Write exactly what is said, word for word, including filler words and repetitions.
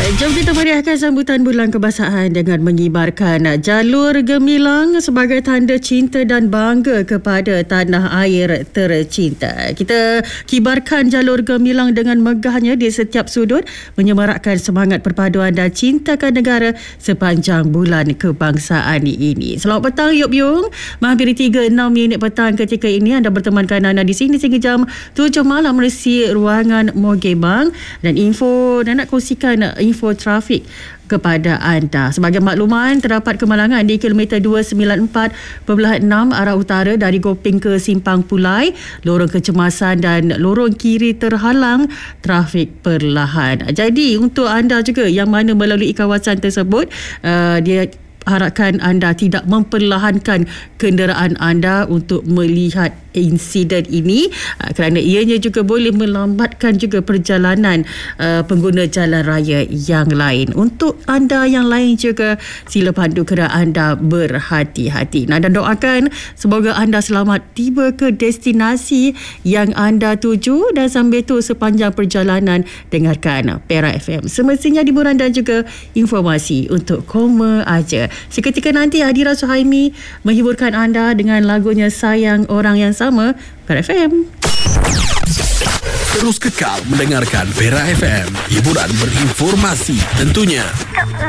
Jom kita meriahkan sambutan bulan kebangsaan dengan mengibarkan jalur gemilang sebagai tanda cinta dan bangga kepada tanah air tercinta. Kita kibarkan jalur gemilang dengan megahnya di setiap sudut, menyemarakkan semangat perpaduan dan cintakan negara sepanjang bulan kebangsaan ini. Selamat petang Yop Yung. Menghampiri tiga puluh enam minit petang ketika ini anda bertemankan anda di sini sehingga jam tujuh malam merisi ruangan Mogebang, dan info dan nak kongsikan info trafik kepada anda. Sebagai makluman, terdapat kemalangan di kilometer dua sembilan empat perpuluhan enam arah utara dari Gopeng ke Simpang Pulai. Lorong kecemasan dan lorong kiri terhalang trafik perlahan. Jadi untuk anda juga yang mana melalui kawasan tersebut, uh, dia harapkan anda tidak memperlahankan kenderaan anda untuk melihat insiden ini, kerana ianya juga boleh melambatkan juga perjalanan uh, pengguna jalan raya yang lain. Untuk anda yang lain juga, sila pandu kenderaan anda berhati-hati. Nah, dan doakan semoga anda selamat tiba ke destinasi yang anda tuju, dan sambil itu sepanjang perjalanan dengarkan Perak F M. Semestinya hiburan dan juga informasi untuk koma aja. Seketika nanti Adira Suhaimi menghiburkan anda dengan lagunya Sayang Orang Yang Sama. Perak F M. Terus kekal mendengarkan Perak F M. Hiburan berinformasi tentunya.